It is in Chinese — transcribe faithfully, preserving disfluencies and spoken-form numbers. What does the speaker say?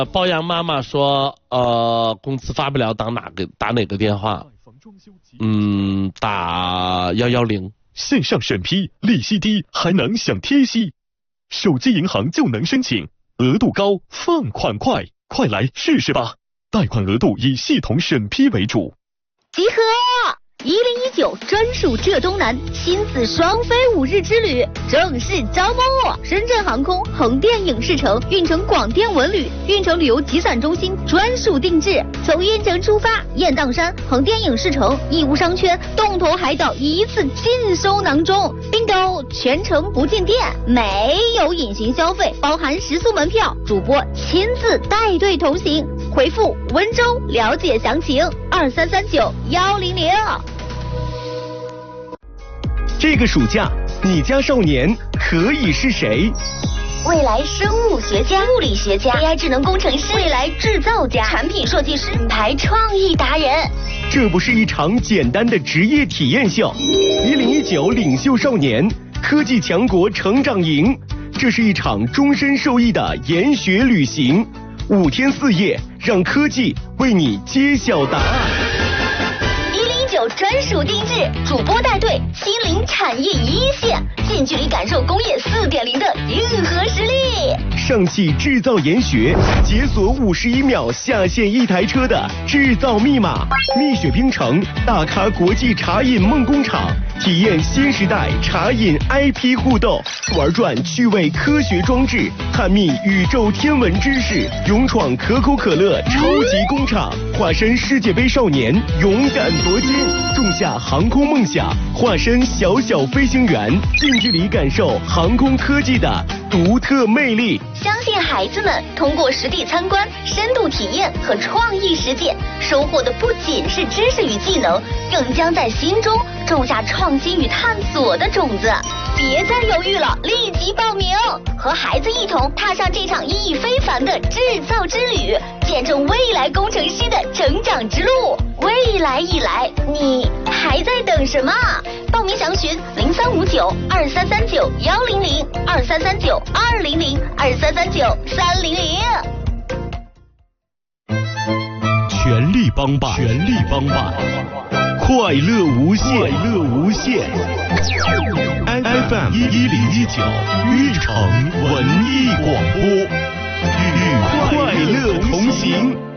包养妈妈说，呃，工资发不了，打哪个打哪个电话？嗯，打幺幺零。 线上审批，利息低，还能享贴息，手机银行就能申请，额度高，放款快，快来试试吧！贷款额度以系统审批为主。 集合！一零一九专属浙东南亲子双飞五日之旅正式招募，深圳航空、横店影视城、运城广电文旅、运城旅游集散中心专属定制。从运城出发，雁荡山、横店影视城、义乌商圈、洞头海岛一次尽收囊中，并购全程不进店，没有隐形消费，包含食宿门票，主播亲自带队同行。回复温州了解详情，二三三九幺零零。 这个暑假，你家少年可以是谁？ 未来生物学家、物理学家、A I 智能工程师、未来制造家、产品设计师、品牌创意达人。 这不是一场简单的职业体验秀，一零一九领袖少年科技强国成长营，这是一场终身受益的研学旅行，五天四夜，让科技为你揭晓答案。 专属定制，主播带队亲临产业一线，近距离感受工业 四点零 的硬核实力。 上汽制造研学，解锁五十一秒下线一台车的制造密码。蜜雪冰城，大咖国际茶饮梦工厂，体验新时代茶饮 I P 互动，玩转趣味科学装置，探秘宇宙天文知识，勇闯可口可乐超级工厂，化身世界杯少年，勇敢夺金。种下航空梦想，化身小小飞行员，近距离感受航空科技的独特魅力。 相信孩子们通过实地参观、深度体验和创意实践，收获的不仅是知识与技能，更将在心中种下创新与探索的种子。别再犹豫了，立即报名，和孩子一同踏上这场意义非凡的制造之旅，见证未来工程师的成长之路。未来已来，你还在等什么？报名详询零三五九二三三九幺零零二三三九二零零二三三九三零零。 全力帮办，全力帮办，快乐无限，快乐无限。F M 一一零一九，运城文艺广播，与快乐同行。